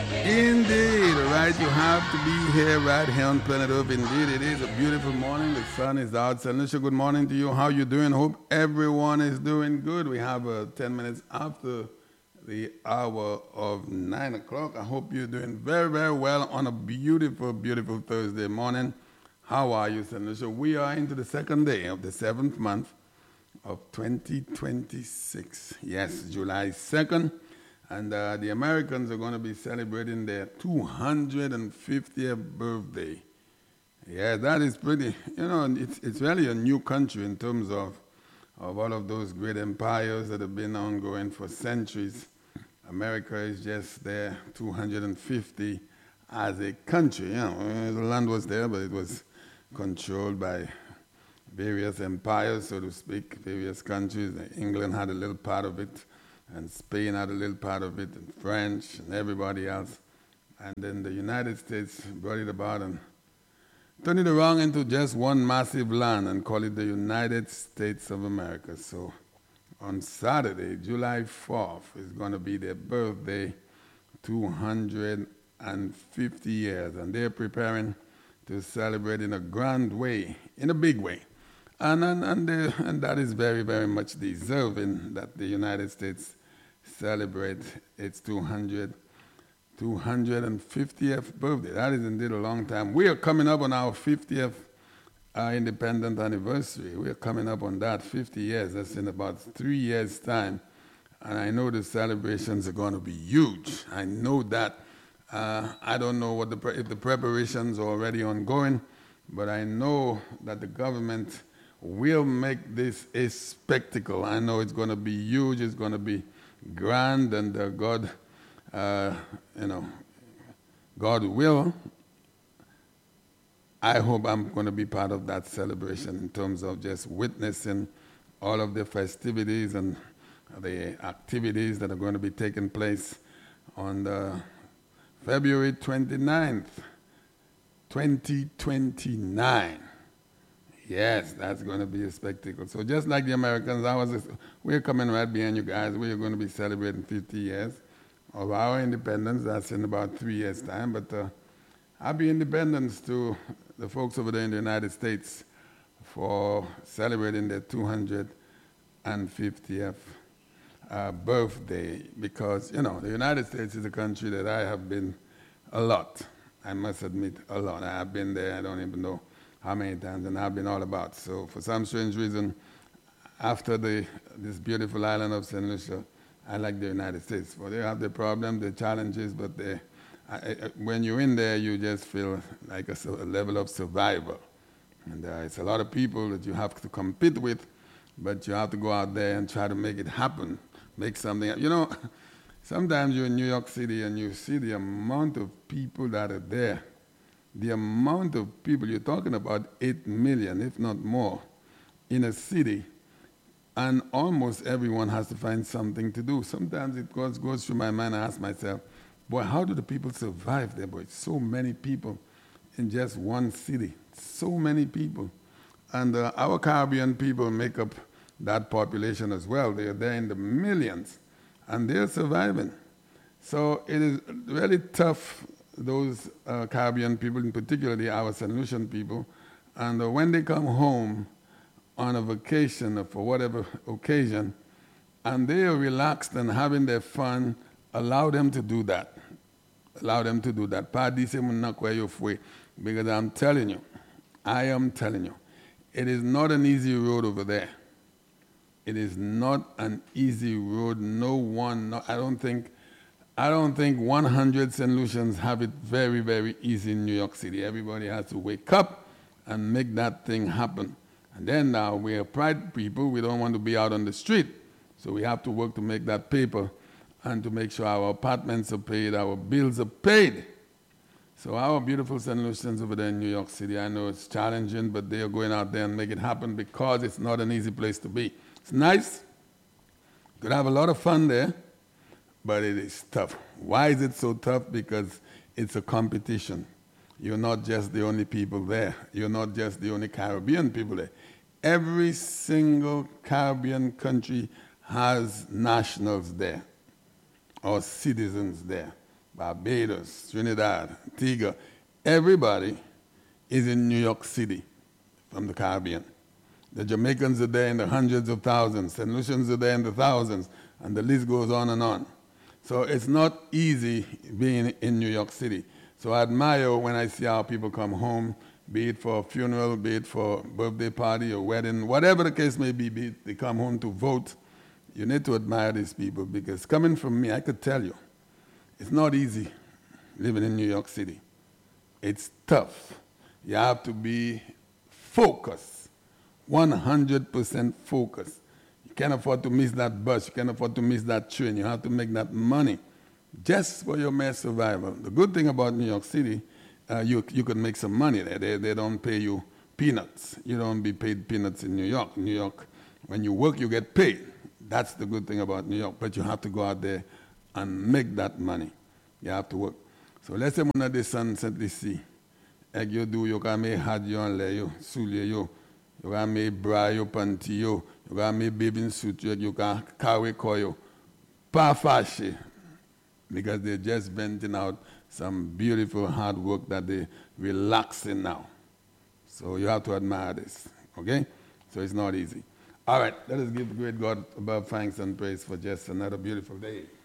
Indeed, right? You have to be here right here on planet Earth. Indeed, it is a beautiful morning. The sun is out. Sanisha, good morning to you. How you doing? Hope everyone is doing good. We have 10 minutes after the hour of 9 o'clock. I hope you're doing very, very well on a beautiful, beautiful Thursday morning. How are you, Sanisha? We are into the second day of the seventh month of 2026. Yes, July 2nd. And the Americans are going to be celebrating their 250th birthday. Yeah, that is pretty, it's really a new country in terms of all of those great empires that have been ongoing for centuries. America is just there, 250 as a country. The land was there, but it was controlled by various empires, so to speak, various countries. England had a little part of it, and Spain had a little part of it, and French, and everybody else. And then the United States brought it about and turned it around into just one massive land and called it the United States of America. So on Saturday, July 4th, is going to be their birthday, 250 years. And they're preparing to celebrate in a grand way, in a big way. And that is very, very much deserving that the United States celebrate its 250th birthday. That is indeed a long time. We are coming up on our 50th independent anniversary. We are coming up on that 50 years. That's in about 3 years' time. And I know the celebrations are going to be huge. I know that. I don't know what if the preparations are already ongoing, but I know that the government will make this a spectacle. I know it's going to be huge. It's going to be grand, and God will. I hope I'm going to be part of that celebration in terms of just witnessing all of the festivities and the activities that are going to be taking place on February 29th, 2029. Yes, that's going to be a spectacle. So just like the Americans, we're coming right behind you guys. We're going to be celebrating 50 years of our independence. That's in about 3 years' time. But happy independence to the folks over there in the United States for celebrating their 250th birthday. Because, the United States is a country that I have been a lot. I must admit, a lot. I have been there. I don't even know how many times, and I've been all about. So for some strange reason, after this beautiful island of St. Lucia, I like the United States. Well, they have the problem, the challenges, but when you're in there, you just feel like a level of survival. And it's a lot of people that you have to compete with, but you have to go out there and try to make it happen, make something. Sometimes you're in New York City and you see the amount of people that are there. The amount of people, you're talking about 8 million, if not more, in a city, and almost everyone has to find something to do. Sometimes it goes through my mind, I ask myself, boy, how do the people survive there, boy? So many people in just one city, so many people. And our Caribbean people make up that population as well. They're there in the millions, and they're surviving. So it is really tough, those Caribbean people, in particular our St. Lucian people, and when they come home on a vacation or for whatever occasion, and they are relaxed and having their fun, allow them to do that. Allow them to do that. Because I'm telling you, it is not an easy road over there. It is not an easy road. I don't think 100 St. Lucians have it very, very easy in New York City. Everybody has to wake up and make that thing happen. And then now we're pride people. We don't want to be out on the street. So we have to work to make that paper and to make sure our apartments are paid, our bills are paid. So our beautiful St. Lucians over there in New York City, I know it's challenging, but they are going out there and make it happen because it's not an easy place to be. It's nice. You could have a lot of fun there, but it is tough. Why is it so tough? Because it's a competition. You're not just the only people there. You're not just the only Caribbean people there. Every single Caribbean country has nationals there or citizens there. Barbados, Trinidad, Antigua. Everybody is in New York City from the Caribbean. The Jamaicans are there in the hundreds of thousands. St. Lucians are there in the thousands. And the list goes on and on. So it's not easy being in New York City. So I admire when I see how people come home, be it for a funeral, be it for a birthday party or wedding, whatever the case may be it they come home to vote. You need to admire these people because coming from me, I could tell you, it's not easy living in New York City. It's tough. You have to be focused, 100% focused. You can't afford to miss that bus. You can't afford to miss that train. You have to make that money just for your mere survival. The good thing about New York City, you can make some money there. They don't pay you peanuts. You don't be paid peanuts in New York. New York, when you work, you get paid. That's the good thing about New York. But you have to go out there and make that money. You have to work. So let's say when the sun St. Lucie, egg you do, you can make hat you and lay you, soulier you can make bra you, panty you can make bathing suit you can carry coil, pas fâché, because they're just venting out some beautiful hard work that they're relaxing now. So you have to admire this, okay? So it's not easy. All right, let us give great God above thanks and praise for just another beautiful day.